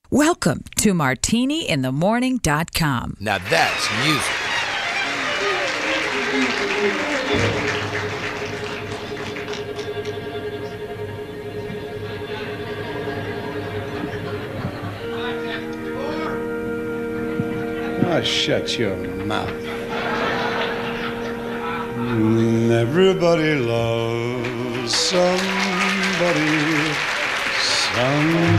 Welcome to MartiniInTheMorning.com. Now that's music. Oh, shut your mouth. Everybody loves somebody.